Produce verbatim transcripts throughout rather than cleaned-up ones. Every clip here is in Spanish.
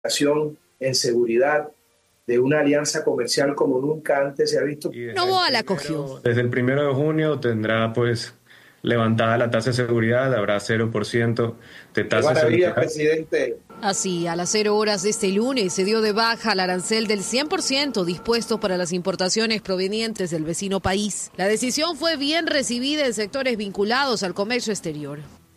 en seguridad, de una alianza comercial como nunca antes se ha visto. Noboa la acogió. Desde el primero de junio tendrá pues levantada la tasa de seguridad, habrá cero por ciento de tasa de seguridad. seguridad. Presidente. Así, a las cero horas de este lunes se dio de baja el arancel del cien por ciento dispuesto para las importaciones provenientes del vecino país. La decisión fue bien recibida en sectores vinculados al comercio exterior.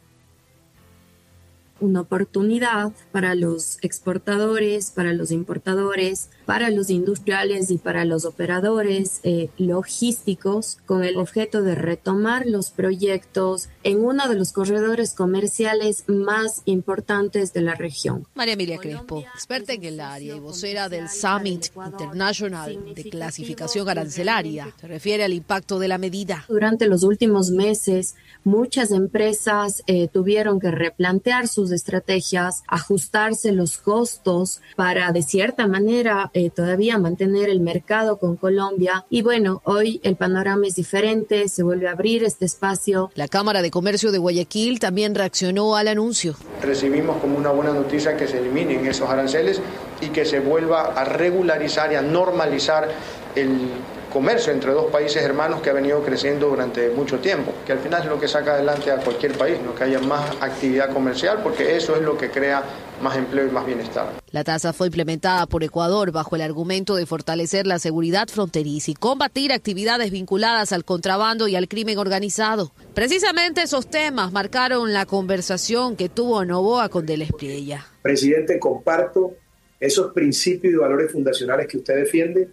Una oportunidad para los exportadores, para los importadores, para los industriales y para los operadores eh, logísticos, con el objeto de retomar los proyectos en uno de los corredores comerciales más importantes de la región. María Emilia Crespo, experta en el área y vocera del Summit International de Clasificación Arancelaria, se refiere al impacto de la medida. Durante los últimos meses, muchas empresas eh, tuvieron que replantear sus estrategias, ajustarse los costos para, de cierta manera, eh, todavía mantener el mercado con Colombia. Y bueno, hoy el panorama es diferente, se vuelve a abrir este espacio. La Cámara de Comercio de Guayaquil también reaccionó al anuncio. Recibimos como una buena noticia que se eliminen esos aranceles y que se vuelva a regularizar y a normalizar el comercio entre dos países hermanos que ha venido creciendo durante mucho tiempo, que al final es lo que saca adelante a cualquier país, ¿no? Que haya más actividad comercial, porque eso es lo que crea más empleo y más bienestar. La tasa fue implementada por Ecuador bajo el argumento de fortalecer la seguridad fronteriza y combatir actividades vinculadas al contrabando y al crimen organizado. Precisamente esos temas marcaron la conversación que tuvo Noboa con Del Espriella. Presidente, comparto esos principios y valores fundacionales que usted defiende.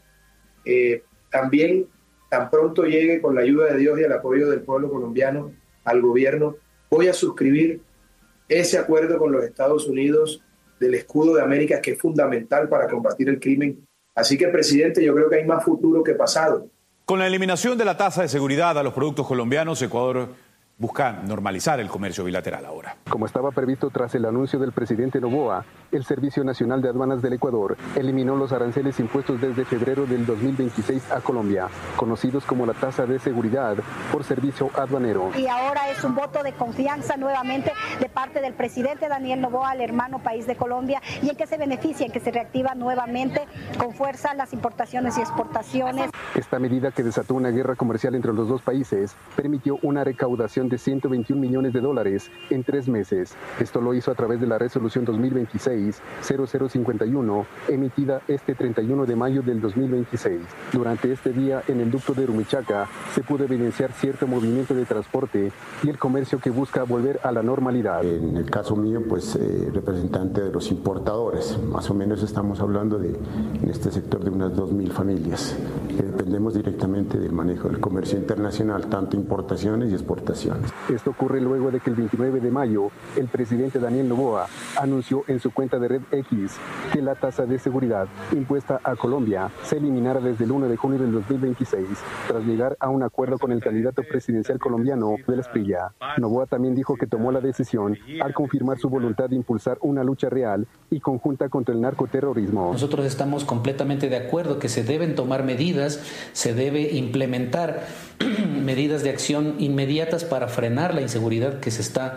Eh, También, tan pronto llegue con la ayuda de Dios y el apoyo del pueblo colombiano al gobierno, voy a suscribir ese acuerdo con los Estados Unidos del escudo de América, que es fundamental para combatir el crimen. Así que, presidente, yo creo que hay más futuro que pasado. Con la eliminación de la tasa de seguridad a los productos colombianos, Ecuador busca normalizar el comercio bilateral ahora. Como estaba previsto tras el anuncio del presidente Noboa, el Servicio Nacional de Aduanas del Ecuador eliminó los aranceles impuestos desde febrero del dos mil veintiséis a Colombia, conocidos como la tasa de seguridad por servicio aduanero. Y ahora es un voto de confianza nuevamente de parte del presidente Daniel Noboa al hermano país de Colombia, y en que se beneficia, en que se reactiva nuevamente con fuerza las importaciones y exportaciones. Esta medida, que desató una guerra comercial entre los dos países, permitió una recaudación de ciento veintiún millones de dólares en tres meses. Esto lo hizo a través de la resolución dos mil veintiséis cero cero cincuenta y uno, emitida este treinta y uno de mayo del dos mil veintiséis. Durante este día, en el ducto de Rumichaca, se pudo evidenciar cierto movimiento de transporte y el comercio que busca volver a la normalidad. En el caso mío, pues eh, representante de los importadores, más o menos estamos hablando de, en este sector, de unas dos mil familias, que dependemos directamente del manejo del comercio internacional, tanto importaciones y exportaciones. Esto ocurre luego de que el veintinueve de mayo el presidente Daniel Noboa anunció en su cuenta de Red X que la tasa de seguridad impuesta a Colombia se eliminara desde el uno de junio del dos mil veintiséis, tras llegar a un acuerdo con el candidato presidencial colombiano, Del Espriella. Noboa también dijo que tomó la decisión al confirmar su voluntad de impulsar una lucha real y conjunta contra el narcoterrorismo. Nosotros estamos completamente de acuerdo que se deben tomar medidas, se debe implementar medidas de acción inmediatas para frenar la inseguridad que se está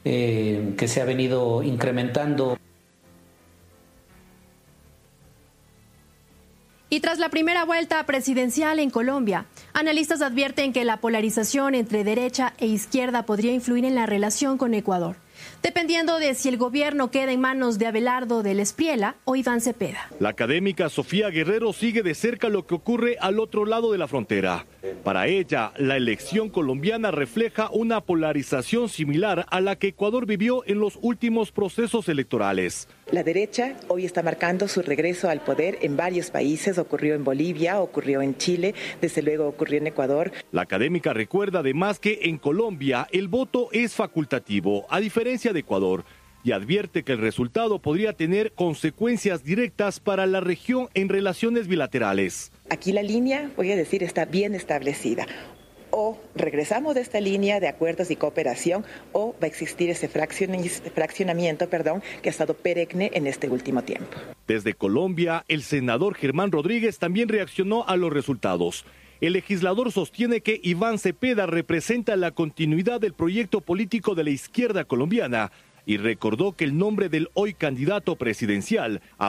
eh, que se ha venido incrementando. Y tras la primera vuelta presidencial en Colombia, analistas advierten que la polarización entre derecha e izquierda podría influir en la relación con Ecuador, dependiendo de si el gobierno queda en manos de Abelardo Del Espriella o Iván Cepeda. La académica Sofía Guerrero sigue de cerca lo que ocurre al otro lado de la frontera. Para ella, la elección colombiana refleja una polarización similar a la que Ecuador vivió en los últimos procesos electorales. La derecha hoy está marcando su regreso al poder en varios países. Ocurrió en Bolivia, ocurrió en Chile, desde luego ocurrió en Ecuador. La académica recuerda además que en Colombia el voto es facultativo, a diferencia de Ecuador, y advierte que el resultado podría tener consecuencias directas para la región en relaciones bilaterales. Aquí la línea, voy a decir, está bien establecida. O regresamos de esta línea de acuerdos y cooperación, o va a existir ese fraccionamiento, perdón, que ha estado perenne en este último tiempo. Desde Colombia, el senador Germán Rodríguez también reaccionó a los resultados. El legislador sostiene que Iván Cepeda representa la continuidad del proyecto político de la izquierda colombiana, y recordó que el nombre del hoy candidato presidencial